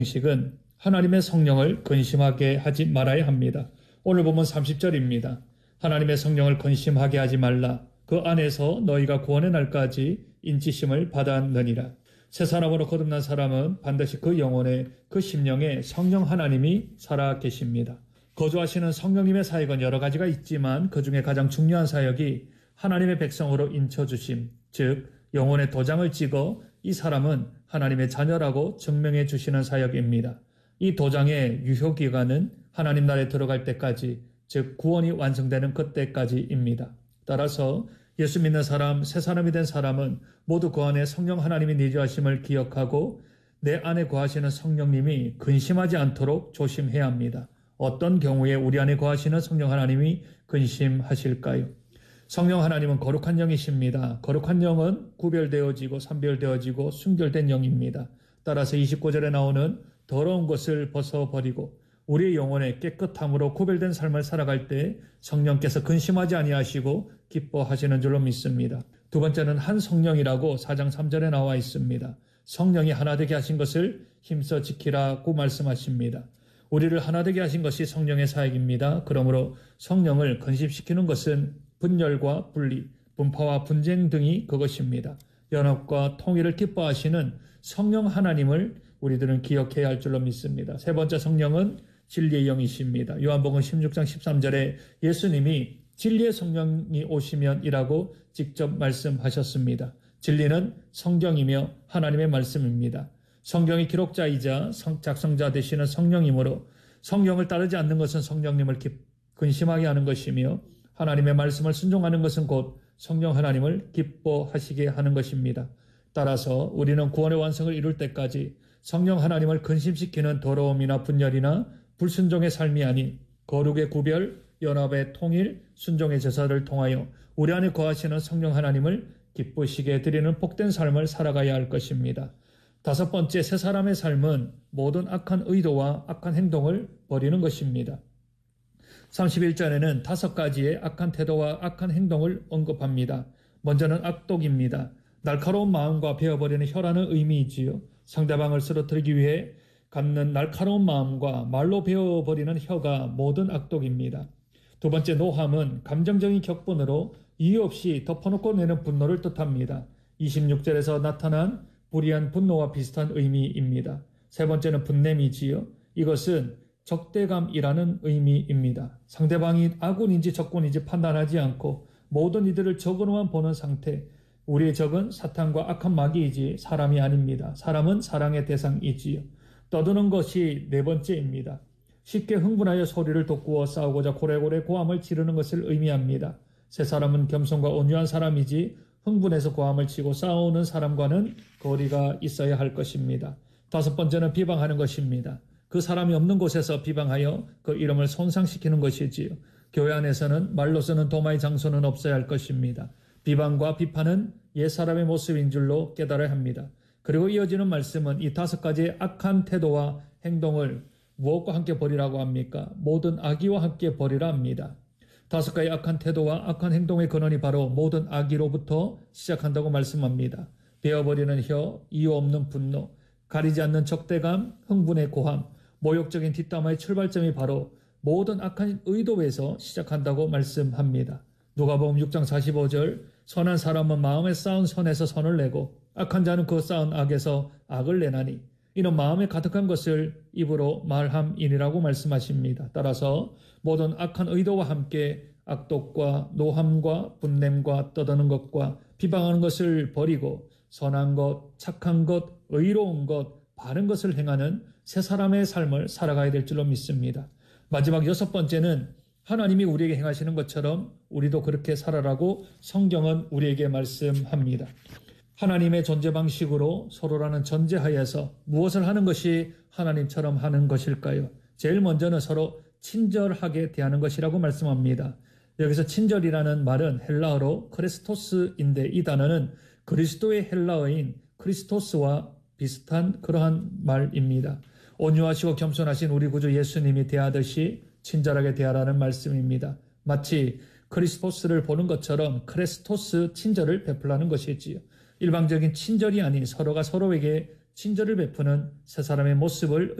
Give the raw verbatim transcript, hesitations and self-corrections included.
방식은 하나님의 성령을 근심하게 하지 말아야 합니다. 오늘 보면 삼십 절입니다. 하나님의 성령을 근심하게 하지 말라. 그 안에서 너희가 구원의 날까지 인치심을 받았느니라. 새 사람으로 거듭난 사람은 반드시 그 영혼에, 그 심령에 성령 하나님이 살아 계십니다. 거주하시는 성령님의 사역은 여러 가지가 있지만 그 중에 가장 중요한 사역이 하나님의 백성으로 인쳐주심, 즉 영혼의 도장을 찍어 이 사람은 하나님의 자녀라고 증명해 주시는 사역입니다. 이 도장의 유효기간은 하나님 나라에 들어갈 때까지, 즉 구원이 완성되는 그때까지입니다. 따라서 예수 믿는 사람, 새 사람이 된 사람은 모두 그 안에 성령 하나님이 내주하심을 기억하고 내 안에 거하시는 성령님이 근심하지 않도록 조심해야 합니다. 어떤 경우에 우리 안에 거하시는 성령 하나님이 근심하실까요? 성령 하나님은 거룩한 영이십니다. 거룩한 영은 구별되어지고 선별되어지고 순결된 영입니다. 따라서 이십구 절에 나오는 더러운 것을 벗어버리고 우리의 영혼에 깨끗함으로 구별된 삶을 살아갈 때 성령께서 근심하지 아니하시고 기뻐하시는 줄로 믿습니다. 두 번째는 한 성령이라고 사 장 삼 절에 나와 있습니다. 성령이 하나 되게 하신 것을 힘써 지키라고 말씀하십니다. 우리를 하나 되게 하신 것이 성령의 사역입니다. 그러므로 성령을 근심시키는 것은 분열과 분리, 분파와 분쟁 등이 그것입니다. 연합과 통일을 기뻐하시는 성령 하나님을 우리들은 기억해야 할 줄로 믿습니다. 세 번째 성령은 진리의 영이십니다. 요한복음 십육 장 십삼 절에 예수님이 진리의 성령이 오시면 이라고 직접 말씀하셨습니다. 진리는 성경이며 하나님의 말씀입니다. 성경의 기록자이자 작성자 되시는 성령이므로 성령을 따르지 않는 것은 성령님을 근심하게 하는 것이며 하나님의 말씀을 순종하는 것은 곧 성령 하나님을 기뻐하시게 하는 것입니다. 따라서 우리는 구원의 완성을 이룰 때까지 성령 하나님을 근심시키는 더러움이나 분열이나 불순종의 삶이 아닌 거룩의 구별, 연합의 통일, 순종의 제사를 통하여 우리 안에 거하시는 성령 하나님을 기쁘시게 해드리는 복된 삶을 살아가야 할 것입니다. 다섯 번째, 새 사람의 삶은 모든 악한 의도와 악한 행동을 버리는 것입니다. 삼십일 절에는 다섯 가지의 악한 태도와 악한 행동을 언급합니다. 먼저는 악독입니다. 날카로운 마음과 베어버리는 혀라는 의미이지요. 상대방을 쓰러뜨리기 위해 갖는 날카로운 마음과 말로 베어버리는 혀가 모든 악독입니다. 두 번째, 노함은 감정적인 격분으로 이유 없이 덮어놓고 내는 분노를 뜻합니다. 이십육 절에서 나타난 불의한 분노와 비슷한 의미입니다. 세 번째는 분냄이지요. 이것은 적대감이라는 의미입니다. 상대방이 아군인지 적군인지 판단하지 않고 모든 이들을 적으로만 보는 상태. 우리의 적은 사탄과 악한 마귀이지 사람이 아닙니다. 사람은 사랑의 대상이지요. 떠드는 것이 네 번째입니다. 쉽게 흥분하여 소리를 돋구어 싸우고자 고래고래 고함을 지르는 것을 의미합니다. 새 사람은 겸손과 온유한 사람이지 흥분해서 고함을 치고 싸우는 사람과는 거리가 있어야 할 것입니다. 다섯 번째는 비방하는 것입니다. 그 사람이 없는 곳에서 비방하여 그 이름을 손상시키는 것이지요. 교회 안에서는 말로서는 도마의 장소는 없어야 할 것입니다. 비방과 비판은 옛사람의 모습인 줄로 깨달아야 합니다. 그리고 이어지는 말씀은 이 다섯 가지의 악한 태도와 행동을 무엇과 함께 버리라고 합니까? 모든 악의와 함께 버리라 합니다. 다섯 가지 악한 태도와 악한 행동의 근원이 바로 모든 악의로부터 시작한다고 말씀합니다. 베어버리는 혀, 이유 없는 분노, 가리지 않는 적대감, 흥분의 고함, 모욕적인 뒷담화의 출발점이 바로 모든 악한 의도에서 시작한다고 말씀합니다. 누가복음 육 장 사십오 절, 선한 사람은 마음에 쌓은 선에서 선을 내고 악한 자는 그 쌓은 악에서 악을 내나니 이는 마음에 가득한 것을 입으로 말함이니라고 말씀하십니다. 따라서 모든 악한 의도와 함께 악독과 노함과 분냄과 떠드는 것과 비방하는 것을 버리고 선한 것, 착한 것, 의로운 것, 바른 것을 행하는 새 사람의 삶을 살아가야 될 줄로 믿습니다. 마지막 여섯 번째는 하나님이 우리에게 행하시는 것처럼 우리도 그렇게 살아라고 성경은 우리에게 말씀합니다. 하나님의 존재 방식으로 서로라는 전제하에서 무엇을 하는 것이 하나님처럼 하는 것일까요? 제일 먼저는 서로 친절하게 대하는 것이라고 말씀합니다. 여기서 친절이라는 말은 헬라어로 크리스토스인데 이 단어는 그리스도의 헬라어인 크리스토스와 비슷한 그러한 말입니다. 온유하시고 겸손하신 우리 구주 예수님이 대하듯이 친절하게 대하라는 말씀입니다. 마치 크리스토스를 보는 것처럼 크레스토스 친절을 베풀라는 것이지요. 일방적인 친절이 아닌 서로가 서로에게 친절을 베푸는 세 사람의 모습을